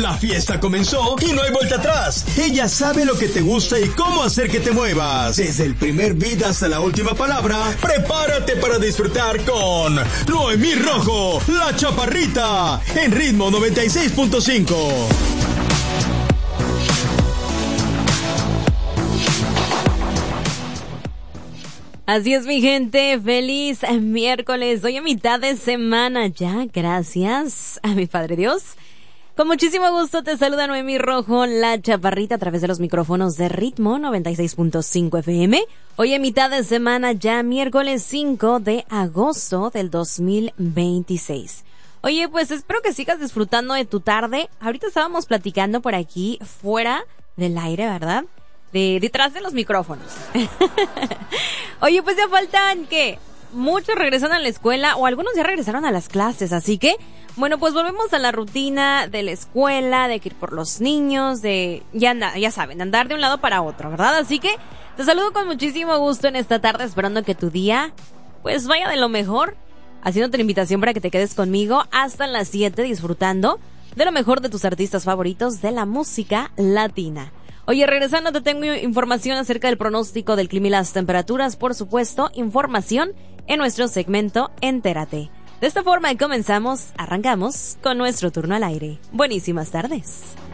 La fiesta comenzó y no hay vuelta atrás. Ella sabe lo que te gusta y cómo hacer que te muevas. Desde el primer beat hasta la última palabra, prepárate para disfrutar con Noemí Rojo, la Chaparrita, en Ritmo 96.5. Así es, mi gente, feliz miércoles, hoy a mitad de semana ya, gracias a mi Padre Dios. Con muchísimo gusto te saluda Noemí Rojo, la Chaparrita, a través de los micrófonos de Ritmo 96.5 FM. Hoy a mitad de semana ya, miércoles 5 de agosto del 2026. Oye, pues espero que sigas disfrutando de tu tarde. Ahorita estábamos platicando por aquí, fuera del aire, ¿verdad? Detrás de los micrófonos. Oye, pues ya faltan, ¿qué? Muchos regresan a la escuela o algunos ya regresaron a las clases, así que, bueno, pues volvemos a la rutina de la escuela, de que ir por los niños, ya saben, andar de un lado para otro, ¿verdad? Así que te saludo con muchísimo gusto en esta tarde, esperando que tu día, pues vaya de lo mejor, haciéndote la invitación para que te quedes conmigo hasta las 7 disfrutando de lo mejor de tus artistas favoritos de la música latina. Oye, regresando te tengo información acerca del pronóstico del clima y las temperaturas, por supuesto, información en nuestro segmento Entérate. De esta forma arrancamos con nuestro turno al aire. Buenísimas tardes.